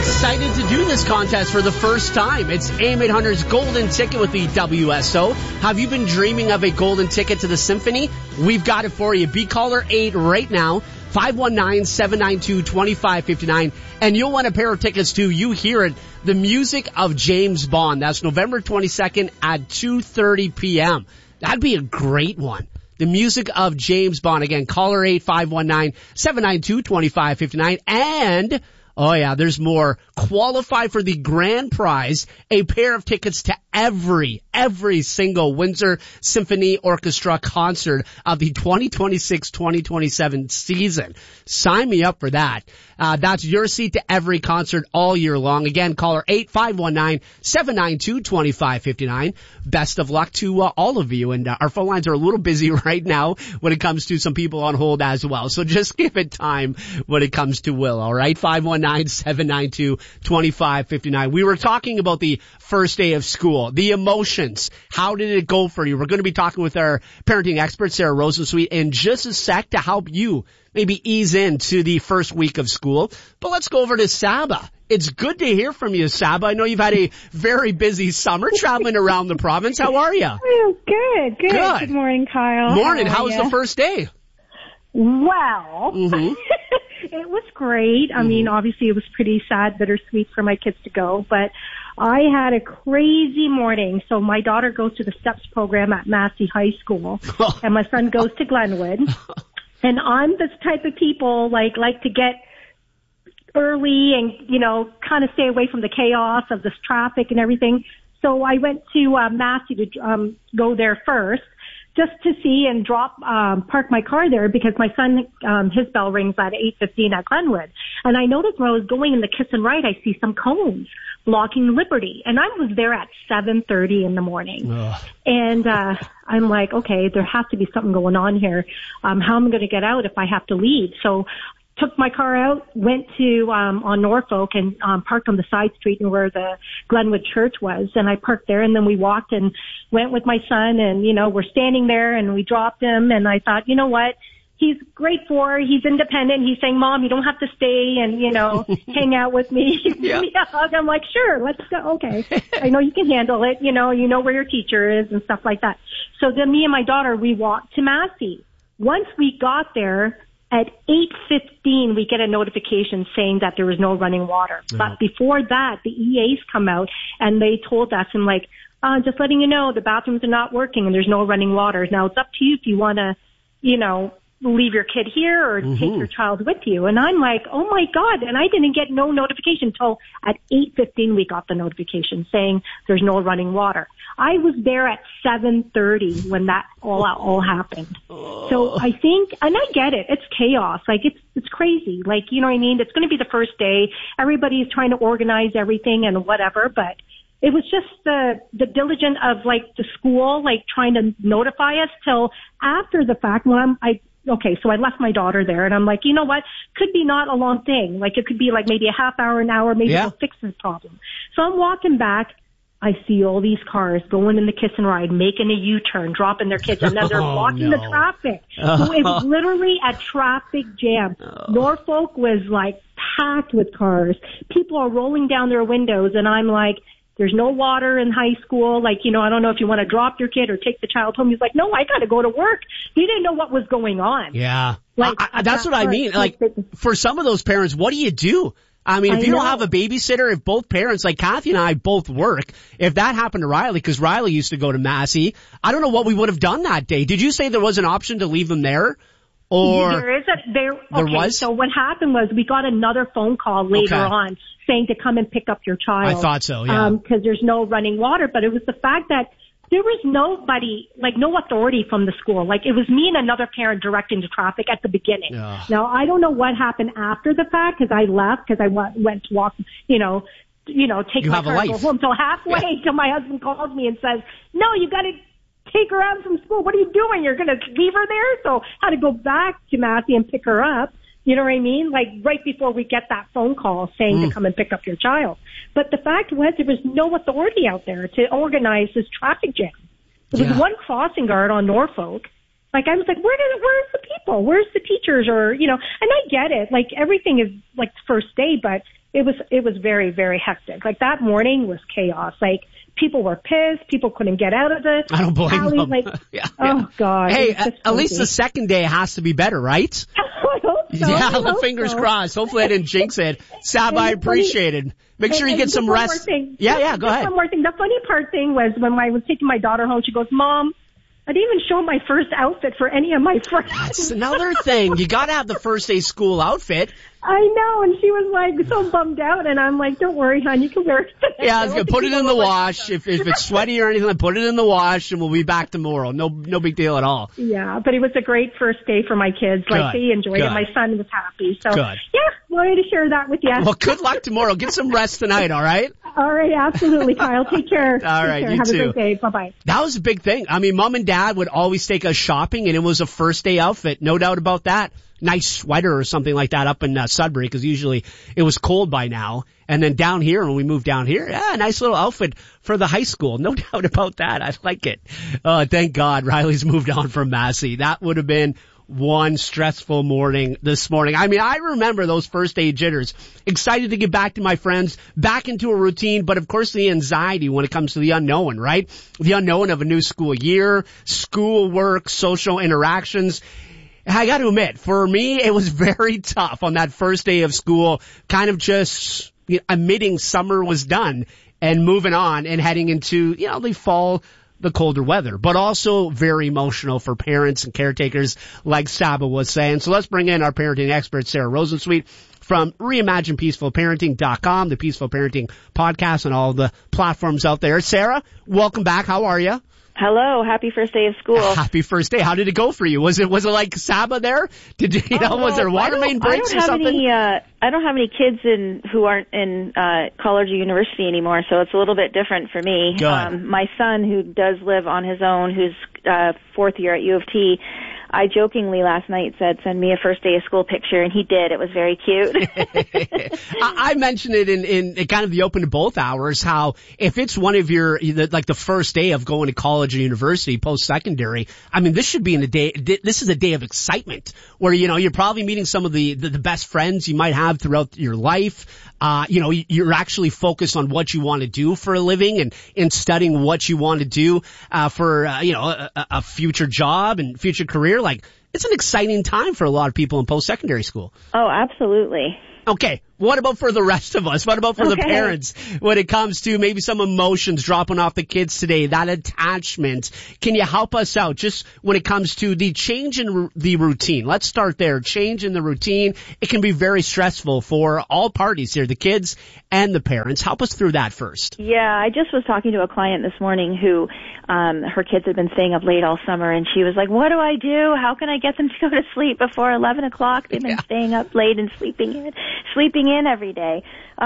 Excited to do this contest for the first time. It's AM800's golden ticket with the WSO. Have you been dreaming of a golden ticket to the symphony? We've got it for you. Be caller 8 right now, 519-792-2559, and you'll win a pair of tickets to, you hear it, the music of James Bond. That's November 22nd at 2:30 p.m. That'd be a great one. The music of James Bond. Again, caller 8, 519-792-2559, and oh yeah, there's more. Qualify for the grand prize, a pair of tickets to every single Windsor Symphony Orchestra concert of the 2026-2027 season. Sign me up for that. That's your seat to every concert all year long. Again, caller 8-519-792-2559. Best of luck to all of you. And our phone lines are a little busy right now when it comes to some people on hold as well. So just give it time when it comes to Will, all right? 519-792-2559. We were talking about the first day of school, the emotions. How did it go for you? We're going to be talking with our parenting expert, Sarah Rosensweet, in just a sec to help you maybe ease into the first week of school. But let's go over to Saba. It's good to hear from you, Saba. I know you've had a very busy summer traveling around the province. How are you? Oh, good. Good morning, Kyle. Morning. How was the first day? Well, it was great. I mean, obviously it was pretty sad, bittersweet for my kids to go, but I had a crazy morning. So my daughter goes to the STEPS program at Massey High School, and my son goes to Glenwood. And I'm this type of people like to get early and, kind of stay away from the chaos of this traffic and everything. So I went to Massey to go there first, just to see and park my car there because my son, his bell rings at 8:15 at Glenwood. And I noticed when I was going in the kiss and ride, I see some cones blocking Liberty. And I was there at 7:30 in the morning. And, I'm like, okay, there has to be something going on here. How am I going to get out if I have to leave? So took my car out, went to, on Norfolk and, parked on the side street where the Glenwood church was. And I parked there and then we walked and went with my son and, we're standing there and we dropped him and I thought, you know what? He's grade 4. He's independent. He's saying, Mom, you don't have to stay and, hang out with me. Yeah. I'm like, sure, let's go. Okay. I know you can handle it. You know where your teacher is and stuff like that. So then me and my daughter, we walked to Massey. Once we got there, at 8:15, we get a notification saying that there was no running water. Oh. But before that, the EAs come out and they told us and just letting you know, the bathrooms are not working and there's no running water. Now it's up to you if you want to, leave your kid here or take your child with you. And I'm like, oh my God. And I didn't get no notification until at 8:15 we got the notification saying there's no running water. I was there at 7:30 when that all happened. So I think, and I get it, it's chaos. It's crazy. You know what I mean? It's going to be the first day. Everybody's trying to organize everything and whatever, but it was just the diligence of the school, trying to notify us till after the fact. So I left my daughter there and I'm like, you know what? Could be not a long thing. It could be maybe a half hour, an hour, maybe we'll fix this problem. So I'm walking back. I see all these cars going in the kiss and ride, making a U-turn, dropping their kids, and then they're blocking the traffic. So it was literally a traffic jam. Norfolk was packed with cars. People are rolling down their windows and I'm like, there's no water in high school. I don't know if you want to drop your kid or take the child home. He's like, no, I got to go to work. He didn't know what was going on. Yeah. That's what I mean. For some of those parents, what do you do? I mean, if you don't have a babysitter, if both parents, Kathy and I both work, if that happened to Riley, because Riley used to go to Massey, I don't know what we would have done that day. Did you say there was an option to leave them there? Or there was? So what happened was we got another phone call later on saying to come and pick up your child. I thought so, yeah. Because there's no running water, but it was the fact that there was nobody, no authority from the school. It was me and another parent directing the traffic at the beginning. Now, I don't know what happened after the fact because I left because I went to walk, take my car and go home. So halfway till my husband calls me and says, no, you got to take her out from school. What are you doing? You're going to leave her there? So I had to go back to Massey and pick her up. You know what I mean? Right before we get that phone call saying to come and pick up your child. But the fact was there was no authority out there to organize this traffic jam. There was one crossing guard on Norfolk. I was like, where's the people? Where's the teachers? And I get it. Everything is the first day, but it was very, very hectic. Like that morning was chaos. Like people were pissed. People couldn't get out of the I don't blame alley. them. Like, oh God. Hey, at least the second day has to be better, right? I hope so. Yeah, fingers crossed. Hopefully I didn't jinx it. Sab, I appreciate it. Make sure you get some rest. Yeah, go ahead. One more thing. The funny part thing was when I was taking my daughter home, she goes, Mom, I didn't even show my first outfit for any of my friends. That's another thing. You got to have the first day school outfit. I know, and she was like so bummed out, and I'm like, don't worry, hon, you can wear it. Yeah, I was gonna put it in the wash. If it's sweaty or anything, put it in the wash, and we'll be back tomorrow. No big deal at all. Yeah, but it was a great first day for my kids. Like they enjoyed it. My son was happy. So yeah, wanted to share that with you. Well, good luck tomorrow. Get some rest tonight. All right. All right, absolutely, Kyle. Take care. All right, you Have too. a great day. Bye bye. That was a big thing. I mean, Mom and Dad would always take us shopping, and it was a first day outfit. No doubt about that. Nice sweater or something like that up in Sudbury, because usually it was cold by now. And then down here, when we moved down here, yeah, nice little outfit for the high school. No doubt about that. I like it. Thank God Riley's moved on from Massey. That would have been one stressful morning this morning. I mean, I remember those first day jitters. Excited to get back to my friends, back into a routine, but of course the anxiety when it comes to the unknown, right? The unknown of a new school year, school work, social interactions. I got to admit, for me, it was very tough on that first day of school, kind of just admitting summer was done and moving on and heading into, the fall, the colder weather, but also very emotional for parents and caretakers, like Saba was saying. So let's bring in our parenting expert, Sarah Rosensweet from ReimaginePeacefulParenting.com, the Peaceful Parenting podcast, and all the platforms out there. Sarah, welcome back. How are you? Hello, happy first day of school. Happy first day. How did it go for you? Was it like Saba there? Did you, was there water main breaks or something? I don't have any kids who aren't in college or university anymore, so it's a little bit different for me. Good. My son, who does live on his own, who's fourth year at U of T, I jokingly last night said, send me a first day of school picture, and he did. It was very cute. I mentioned it in kind of the open to both hours, how if it's one of your, like the first day of going to college or university, post-secondary, I mean, this should be this is a day of excitement where, you're probably meeting some of the best friends you might have throughout your life. You're actually focused on what you want to do for a living and studying what you want to do, for, a future job and future career. Like, it's an exciting time for a lot of people in post-secondary school. Oh, absolutely. Okay. What about for the rest of us? What about for the parents when it comes to maybe some emotions dropping off the kids today, that attachment? Can you help us out just when it comes to the change in the routine? Let's start there. Change in the routine. It can be very stressful for all parties here, the kids and the parents. Help us through that first. Yeah, I just was talking to a client this morning who her kids had been staying up late all summer, and she was like, what do I do? How can I get them to go to sleep before 11 o'clock? They've been staying up late and sleeping in every day.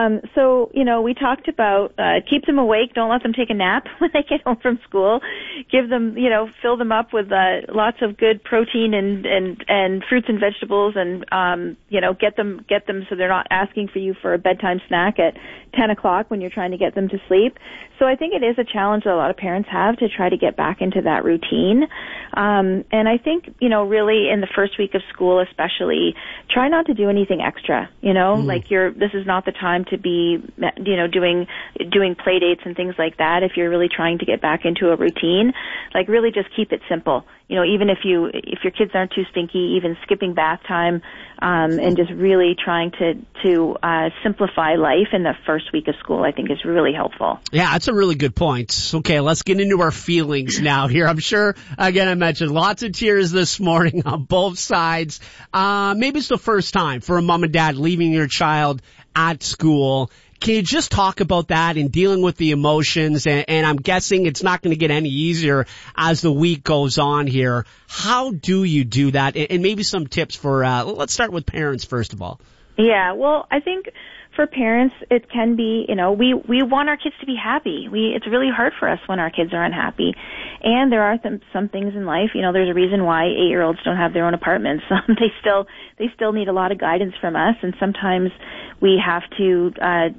So, we talked about keep them awake. Don't let them take a nap when they get home from school. Give them, fill them up with lots of good protein and fruits and vegetables, and get them so they're not asking for you for a bedtime snack at 10 o'clock when you're trying to get them to sleep. So I think it is a challenge that a lot of parents have to try to get back into that routine. And I think, really in the first week of school especially, try not to do anything extra, like this is not the time to be, doing play dates and things like that. If you're really trying to get back into a routine, like really just keep it simple. Even if your kids aren't too stinky, even skipping bath time, and just really trying to simplify life in the first week of school, I think is really helpful. Yeah, that's a really good point. Okay, let's get into our feelings now here. I'm sure, again, I mentioned lots of tears this morning on both sides. Maybe it's the first time for a mom and dad leaving your child at school. Can you just talk about that and dealing with the emotions? And I'm guessing it's not going to get any easier as the week goes on here. How do you do that? And maybe some tips for, let's start with parents first of all. Yeah, well, I think for parents, it can be, we want our kids to be happy. It's really hard for us when our kids are unhappy. And there are some things in life, there's a reason why 8-year-olds don't have their own apartments. They still need a lot of guidance from us, and sometimes we have to,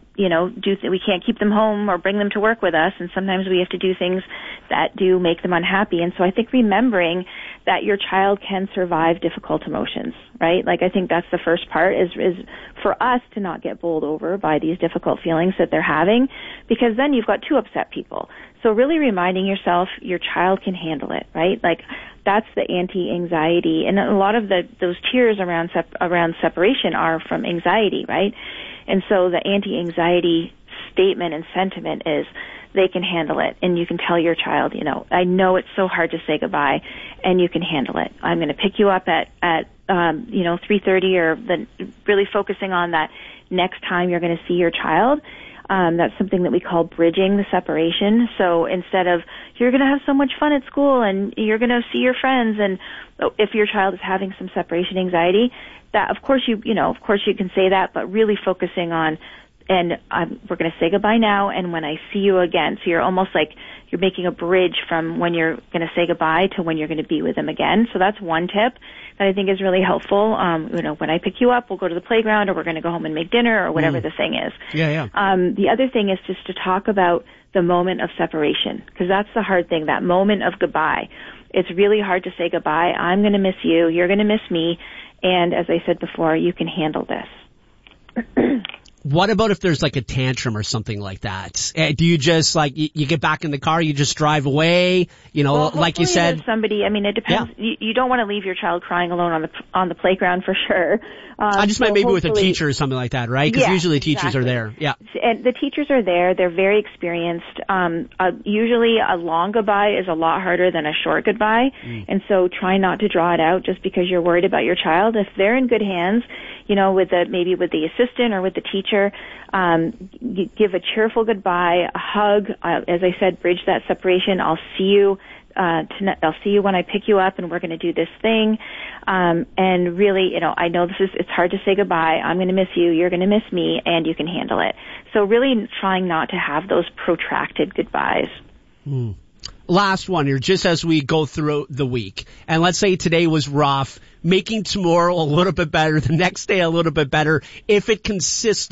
we can't keep them home or bring them to work with us, and sometimes we have to do things that do make them unhappy. And so I think remembering that your child can survive difficult emotions, right? Like, I think that's the first part is for us to not get bowled over by these difficult feelings that they're having, because then you've got two upset people. So really reminding yourself your child can handle it, right? Like, that's the anti-anxiety. And a lot of those tears around separation are from anxiety, right? And so the anti-anxiety statement and sentiment is they can handle it. And you can tell your child, I know it's so hard to say goodbye, and you can handle it. I'm going to pick you up at 3:30, or really focusing on that next time you're going to see your child. That's something that we call bridging the separation. So instead of, you're going to have so much fun at school and you're going to see your friends, and if your child is having some separation anxiety, that of course you can say that, but really focusing on, and we're going to say goodbye now, and when I see you again. So you're almost like you're making a bridge from when you're going to say goodbye to when you're going to be with them again. So that's one tip that I think is really helpful. When I pick you up, we'll go to the playground, or we're going to go home and make dinner, or whatever the thing is. Yeah. The other thing is just to talk about the moment of separation, because that's the hard thing, that moment of goodbye. It's really hard to say goodbye. I'm going to miss you. You're going to miss me. And as I said before, you can handle this. What about if there's like a tantrum or something like that? Do you just you get back in the car, you just drive away? Well, like you said, somebody. I mean, it depends. Yeah. You don't want to leave your child crying alone on the playground for sure. I just meant maybe with a teacher or something like that, right? Because usually teachers are there. Yeah. And the teachers are there. They're very experienced. Usually a long goodbye is a lot harder than a short goodbye. And so try not to draw it out just because you're worried about your child. If they're in good hands, maybe with the assistant or with the teacher, give a cheerful goodbye, a hug. As I said, bridge that separation. I'll see you when I pick you up, and we're going to do this thing. And really, I know it's hard to say goodbye. I'm going to miss you. You're going to miss me, and you can handle it. So really trying not to have those protracted goodbyes. Last one here, just as we go through the week. And let's say today was rough, making tomorrow a little bit better, the next day a little bit better. If it consists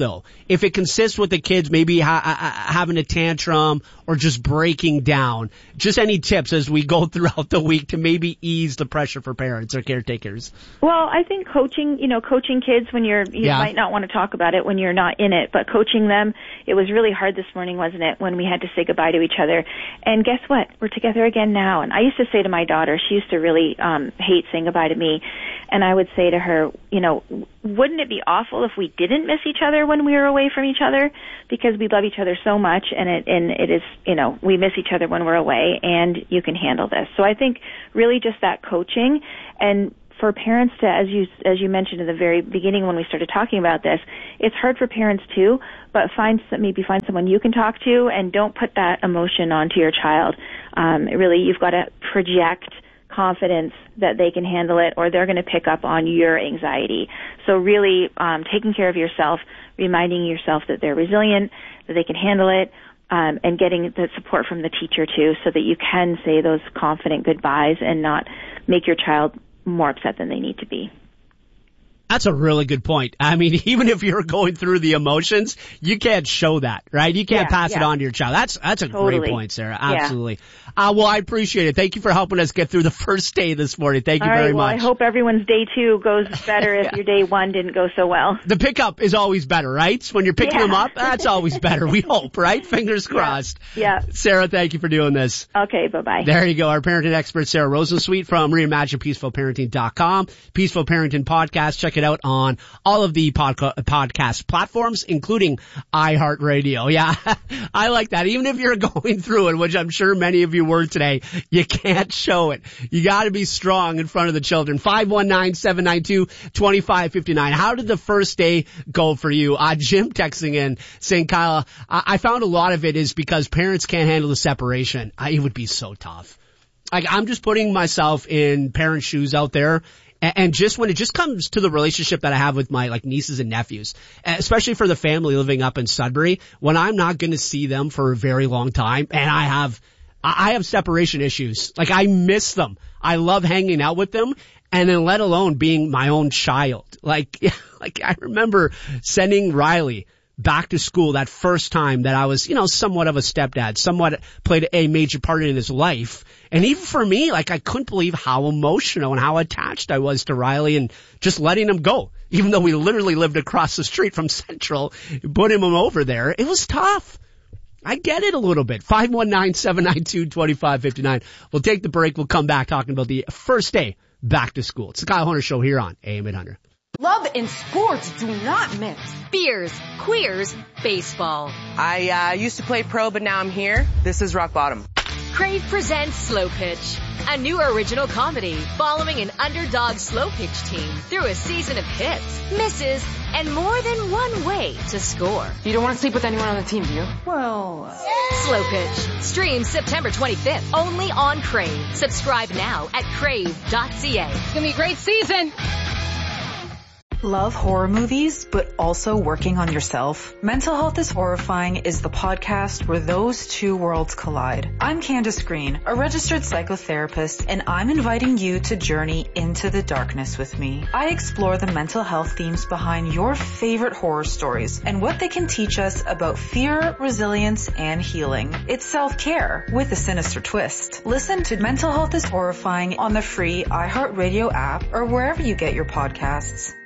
with the kids maybe having a tantrum or just breaking down, just any tips as we go throughout the week to maybe ease the pressure for parents or caretakers? Well, I think coaching kids when you might not want to talk about it when you're not in it, but coaching them, it was really hard this morning, wasn't it, when we had to say goodbye to each other. And guess what? We're together again now. And I used to say to my daughter, she used to really hate saying goodbye to me, and I would say to her, wouldn't it be awful if we didn't miss each other when we were away from each other? Because we love each other so much, and it is, we miss each other when we're away, and you can handle this. So I think really just that coaching, and for parents to, as you mentioned in the very beginning when we started talking about this, it's hard for parents too, but find someone you can talk to, and don't put that emotion onto your child. Really, you've got to project confidence that they can handle it, or they're going to pick up on your anxiety. So really taking care of yourself, reminding yourself that they're resilient, that they can handle it, and getting the support from the teacher too, so that you can say those confident goodbyes and not make your child more upset than they need to be. That's a really good point. I mean, even if you're going through the emotions, you can't show that, right? You can't pass it on to your child. That's a great point, Sarah. Absolutely. Well, I appreciate it. Thank you for helping us get through the first day this morning. Thank you very much. I hope everyone's day 2 goes better if your day 1 didn't go so well. The pickup is always better, right? When you're picking them up, that's always better. We hope, right? Fingers crossed. Yeah. Sarah, thank you for doing this. Okay, bye-bye. There you go. Our parenting expert, Sarah Rosensweet from ReimaginePeacefulParenting.com. Peaceful Parenting Podcast. Check it out on all of the podcast platforms, including iHeartRadio. Yeah, I like that. Even if you're going through it, which I'm sure many of you were today, you can't show it. You got to be strong in front of the children. 519-792-2559. How did the first day go for you? Jim texting in saying, Kyle, I found a lot of it is because parents can't handle the separation. It would be so tough. I'm just putting myself in parents' shoes out there. And just when it just comes to the relationship that I have with my nieces and nephews, especially for the family living up in Sudbury, when I'm not going to see them for a very long time, and I have separation issues. I miss them. I love hanging out with them, and then let alone being my own child. I remember sending Riley back to school that first time that I was, somewhat of a stepdad, somewhat played a major part in his life. And even for me, I couldn't believe how emotional and how attached I was to Riley and just letting him go. even though we literally lived across the street from Central, putting him over there. It was tough. I get it a little bit. 519-792-2559. We'll take the break. We'll come back talking about the first day back to school. It's the Kyle Hunter Show here on AM 800. Love and sports do not mix. Beers, queers, baseball. I used to play pro, but now I'm here. This is rock bottom. Crave presents Slow Pitch, a new original comedy following an underdog slow pitch team through a season of hits, misses, and more than one way to score. You don't want to sleep with anyone on the team, do you? Well... Slow Pitch. Streams September 25th, only on Crave. Subscribe now at crave.ca. It's going to be a great season. Love horror movies, but also working on yourself? Mental Health is Horrifying is the podcast where those two worlds collide. I'm Candace Green, a registered psychotherapist, and I'm inviting you to journey into the darkness with me. I explore the mental health themes behind your favorite horror stories and what they can teach us about fear, resilience, and healing. It's self-care with a sinister twist. Listen to Mental Health is Horrifying on the free iHeartRadio app or wherever you get your podcasts.